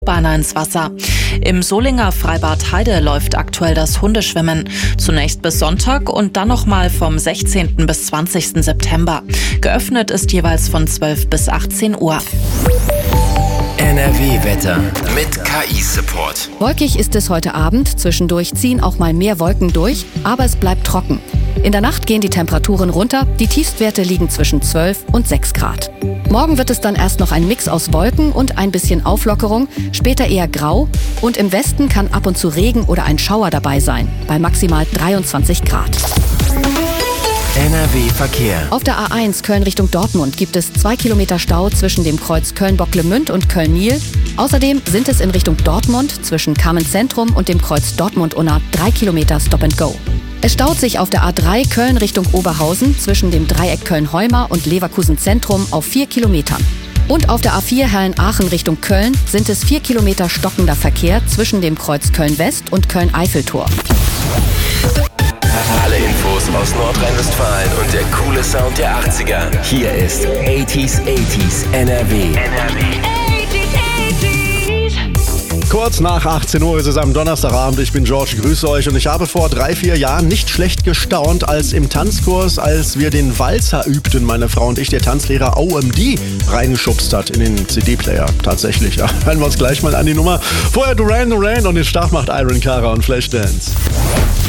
Beinahe ins Wasser. Im Solinger Freibad Heide läuft aktuell das Hundeschwimmen. Zunächst bis Sonntag und dann nochmal vom 16. bis 20. September. Geöffnet ist jeweils von 12 bis 18 Uhr. NRW-Wetter mit KI-Support. Wolkig ist es heute Abend. Zwischendurch ziehen auch mal mehr Wolken durch, aber es bleibt trocken. In der Nacht gehen die Temperaturen runter. Die Tiefstwerte liegen zwischen 12 und 6 Grad. Morgen wird es dann erst noch ein Mix aus Wolken und ein bisschen Auflockerung, später eher grau und im Westen kann ab und zu Regen oder ein Schauer dabei sein, bei maximal 23 Grad. NRW-Verkehr. Auf der A1 Köln Richtung Dortmund gibt es 2 Kilometer Stau zwischen dem Kreuz Köln-Bocklemünd und Köln-Niel. Außerdem sind es in Richtung Dortmund zwischen Kamen-Zentrum und dem Kreuz Dortmund-Unna 3 Kilometer Stop and Go. Es staut sich auf der A3 Köln Richtung Oberhausen zwischen dem Dreieck Köln-Heumer und Leverkusen-Zentrum auf 4 Kilometern. Und auf der A4 Herrn-Aachen Richtung Köln sind es 4 Kilometer stockender Verkehr zwischen dem Kreuz Köln-West und Köln-Eiffeltor. Alle Infos aus Nordrhein-Westfalen und der coole Sound der 80er. Hier ist 80s NRW. Kurz nach 18 Uhr ist es am Donnerstagabend. Ich bin George, grüße euch. Und ich habe vor 3-4 Jahren nicht schlecht gestaunt, als im Tanzkurs, als wir den Walzer übten, meine Frau und ich, der Tanzlehrer OMD reingeschubst hat in den CD-Player. Tatsächlich, ja. Hören wir uns gleich mal an die Nummer. Vorher Duran Duran und den Start macht Iron Cara und Flashdance.